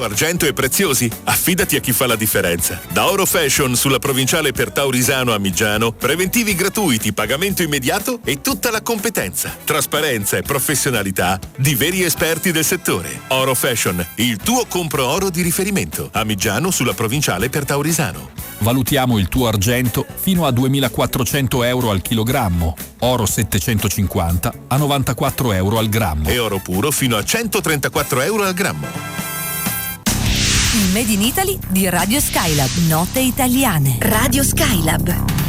Argento e preziosi? Affidati a chi fa la differenza. Da Oro Fashion sulla provinciale per Taurisano a Migiano, preventivi gratuiti, pagamento immediato e tutta la competenza, trasparenza e professionalità di veri esperti del settore. Oro Fashion, il tuo compro oro di riferimento. A Migiano sulla provinciale per Taurisano. Valutiamo il tuo argento fino a 2.400 euro al chilogrammo, oro 750 a 94 euro al grammo e oro puro fino a 134 euro al grammo. Il Made in Italy di Radio Skylab. Note italiane. Radio Skylab.